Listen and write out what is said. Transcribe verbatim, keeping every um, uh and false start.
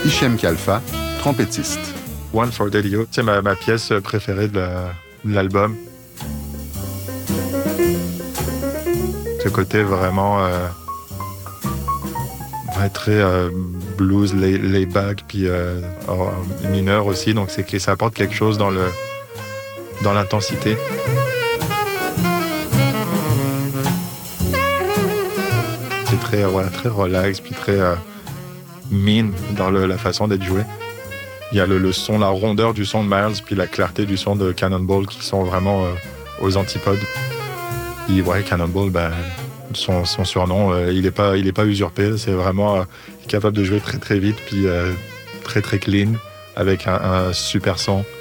Hichem Kalfa, trompettiste. One for Delio, c'est ma, ma pièce préférée de, la, de l'album. Ce côté vraiment euh, très euh, blues, lay, layback, puis euh, mineur aussi, donc c'est que ça apporte quelque chose dans, le, dans l'intensité. C'est très, voilà, très relax, puis très euh, mean dans le, la façon d'être joué. Il y a le, le son, la rondeur du son de Miles, puis la clarté du son de Cannonball qui sont vraiment euh, aux antipodes. Et ouais, Cannonball, ben, son, son surnom, euh, il n'est pas, il est pas usurpé. C'est vraiment euh, capable de jouer très très vite, puis euh, très très clean, avec un, un super son.